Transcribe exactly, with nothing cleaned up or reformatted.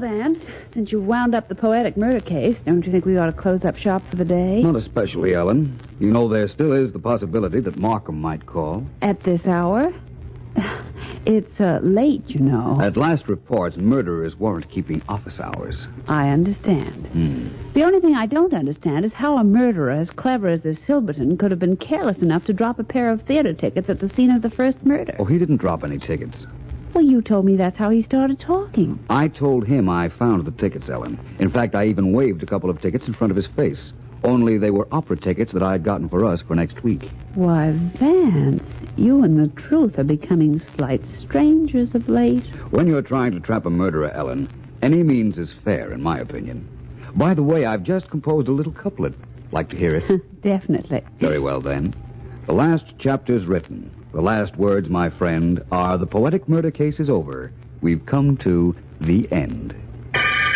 Vance, since you wound up the poetic murder case, don't you think we ought to close up shop for the day? Not especially, Ellen. You know, there still is the possibility that Markham might call. At this hour? It's uh, late, you know. At last reports, murderers weren't keeping office hours. I understand. Hmm. The only thing I don't understand is how a murderer as clever as this Silverton could have been careless enough to drop a pair of theater tickets at the scene of the first murder. Oh, he didn't drop any tickets. Well, you told me that's how he started talking. I told him I found the tickets, Ellen. In fact, I even waved a couple of tickets in front of his face. Only they were opera tickets that I had gotten for us for next week. Why, Vance, you and the truth are becoming slight strangers of late. When you're trying to trap a murderer, Ellen, any means is fair, in my opinion. By the way, I've just composed a little couplet. Like to hear it? Definitely. Very well, then. The last chapter's written. The last words, my friend, are the poetic murder case is over. We've come to the end.